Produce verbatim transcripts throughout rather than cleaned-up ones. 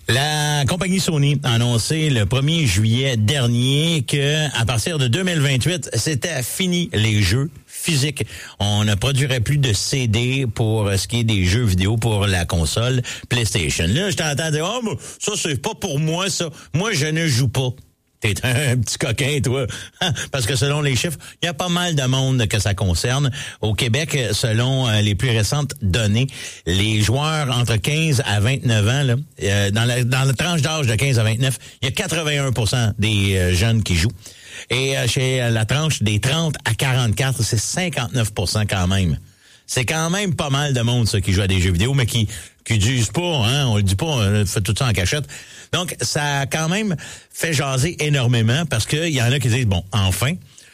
La compagnie Sony a annoncé le premier juillet dernier que à partir de deux mille vingt-huit, c'était fini les jeux physiques. On ne produirait plus de C D pour ce qui est des jeux vidéo pour la console PlayStation. Là, je t'entends dire, oh, ça, c'est pas pour moi, ça. Moi, je ne joue pas. T'es un petit coquin, toi. Parce que selon les chiffres, il y a pas mal de monde que ça concerne. Au Québec, selon les plus récentes données, les joueurs entre quinze à vingt-neuf ans, là, euh, dans, la, dans la tranche d'âge de quinze à vingt-neuf, il y a quatre-vingt-un pour cent des euh, jeunes qui jouent. Et euh, chez la tranche des trente à quarante-quatre, c'est cinquante-neuf pour cent quand même. C'est quand même pas mal de monde, ça, qui joue à des jeux vidéo, mais qui qui disent pas, hein, on le dit pas, on fait tout ça en cachette. Donc, ça a quand même fait jaser énormément parce que il y en a qui disent, bon, enfin,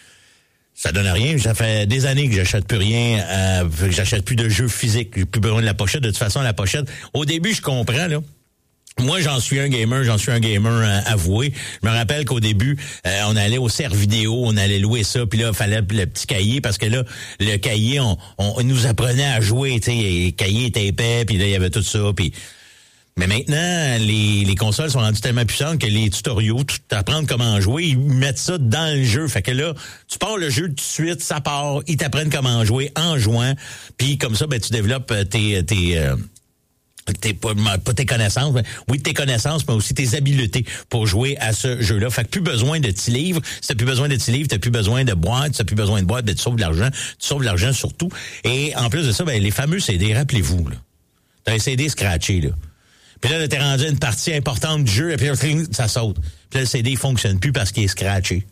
ça donne rien. Ça fait des années que j'achète plus rien, euh, que j'achète plus de jeux physiques, j'ai plus besoin de la pochette. De toute façon, la pochette, au début, je comprends, là. Moi, j'en suis un gamer, j'en suis un gamer euh, avoué. Je me rappelle qu'au début, euh, on allait au cerf vidéo, on allait louer ça, puis là, il fallait le petit cahier, parce que là, le cahier, on, on nous apprenait à jouer, tu sais, le cahier était épais, puis là, il y avait tout ça, puis... Mais maintenant, les, les consoles sont rendues tellement puissantes que les tutoriaux, tout apprendre comment jouer, ils mettent ça dans le jeu. Fait que là, tu pars le jeu tout de suite, ça part, ils t'apprennent comment jouer en jouant, puis comme ça, ben tu développes tes... tes euh, T'es pas, pas tes connaissances, mais, oui, tes connaissances, mais aussi tes habiletés pour jouer à ce jeu-là. Fait que plus besoin de petits livres. Si t'as plus besoin de petits livres, t'as plus besoin de boîtes. Si t'as plus besoin de boîtes, ben, tu sauves de l'argent. Tu sauves de l'argent surtout. Et en plus de ça, ben, les fameux C D, rappelez-vous, là. T'as un C D scratché, là. Puis là, t'es rendu à une partie importante du jeu, et puis là, ça saute. Puis là, le C D, il fonctionne plus parce qu'il est scratché.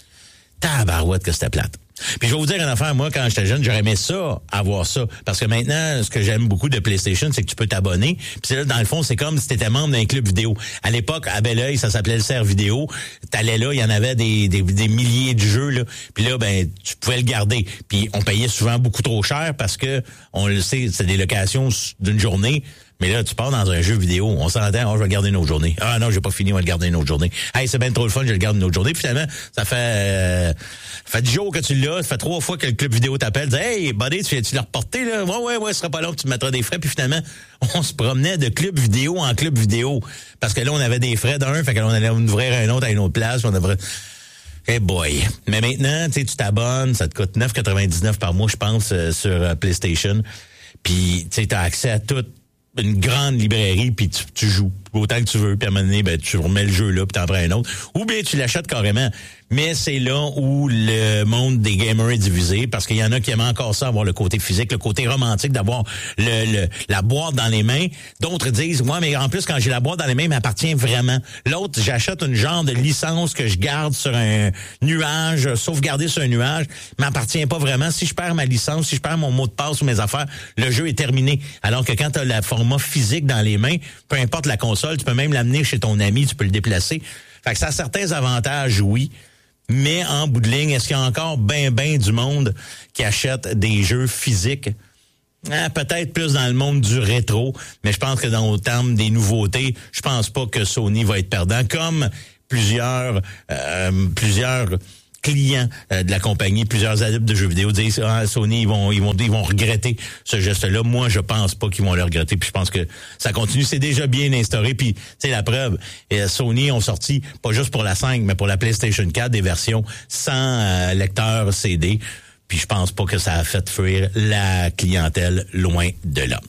Tabarouette que c'était plate. Puis je vais vous dire une affaire, moi, quand j'étais jeune, j'aurais aimé ça, avoir ça. Parce que maintenant, ce que j'aime beaucoup de PlayStation, c'est que tu peux t'abonner. Puis là, dans le fond, c'est comme si t'étais membre d'un club vidéo. À l'époque, à Belleuil, ça s'appelait le cerf vidéo. T'allais là, il y en avait des, des, des milliers de jeux, là. Puis là, ben, tu pouvais le garder. Puis on payait souvent beaucoup trop cher parce que, on le sait, c'est des locations d'une journée. Mais là, tu pars dans un jeu vidéo, on s'entend, oh, je vais garder une autre journée. Ah non, j'ai pas fini, on va le garder une autre journée. Hey, c'est bien trop le fun, je le garde une autre journée. Puis finalement, ça fait euh, ça fait dix jours que tu l'as, ça fait trois fois que le club vidéo t'appelle, dit hey, buddy, tu viens-tu le reporter, là? Ouais, ouais, ouais, ce sera pas long que tu me mettras des frais. Puis finalement, on se promenait de club vidéo en club vidéo. Parce que là, on avait des frais d'un, fait que là, on allait ouvrir un autre à une autre place, on devrait. Hey boy. Mais maintenant, tu sais, tu t'abonnes, ça te coûte neuf quatre-vingt-dix-neuf par mois, je pense, euh, sur euh, PlayStation. Puis, tu sais, t'as accès à tout. Une grande librairie, puis tu, tu joues autant que tu veux, puis à un moment donné, ben, tu remets le jeu là, puis t'en prends un autre. Ou bien tu l'achètes carrément. Mais c'est là où le monde des gamers est divisé, parce qu'il y en a qui aiment encore ça, avoir le côté physique, le côté romantique, d'avoir le, le la boîte dans les mains. D'autres disent, moi, mais en plus, quand j'ai la boîte dans les mains, elle m'appartient vraiment. L'autre, j'achète une genre de licence que je garde sur un nuage, sauvegardé sur un nuage, m'appartient pas vraiment. Si je perds ma licence, si je perds mon mot de passe ou mes affaires, le jeu est terminé. Alors que quand tu as le format physique dans les mains, peu importe la console, tu peux même l'amener chez ton ami, tu peux le déplacer. Fait que ça a certains avantages, oui. Mais en bout de ligne, est-ce qu'il y a encore ben ben du monde qui achète des jeux physiques? Ah, peut-être plus dans le monde du rétro, mais je pense que dans le terme des nouveautés, je pense pas que Sony va être perdant, comme plusieurs euh, plusieurs clients euh, de la compagnie, plusieurs adeptes de jeux vidéo disent ah, Sony, ils vont ils vont ils vont regretter ce geste-là. Moi, je pense pas qu'ils vont le regretter. Puis je pense que ça continue, c'est déjà bien instauré. Puis tu sais la preuve, euh, Sony ont sorti pas juste pour la cinq, mais pour la PlayStation quatre des versions sans euh, lecteur C D. Puis je pense pas que ça a fait fuir la clientèle, loin de là.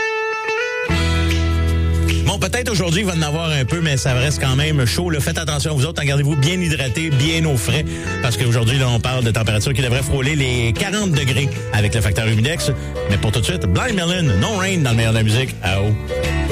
Bon, peut-être aujourd'hui, il va en avoir un peu, mais ça reste quand même chaud. Là. Faites attention à vous autres, gardez-vous bien hydratés, bien au frais, parce qu'aujourd'hui, là, on parle de température qui devrait frôler les quarante degrés avec le facteur humidex. Mais pour tout de suite, Blind Melon, No Rain dans le meilleur de la musique. À haut.